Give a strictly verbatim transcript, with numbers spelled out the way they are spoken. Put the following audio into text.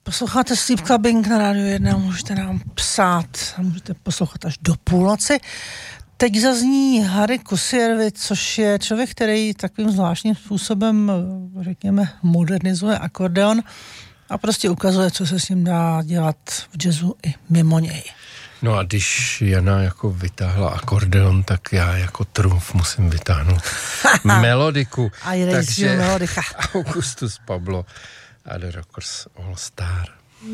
Posloucháte Sleep Clubbing na Rádiu jedna, můžete nám psát, můžete poslouchat až do půlnoci. Teď zazní Harry Kusiervi, což je člověk, který takovým zvláštním způsobem, řekněme, modernizuje akordeon a prostě ukazuje, co se s ním dá dělat v jazzu i mimo něj. No a když Jana jako vytáhla akordeon, tak já jako trumf musím vytáhnout melodiku. A takže takže melodika. Augustus Pablo a The Rockers All Star.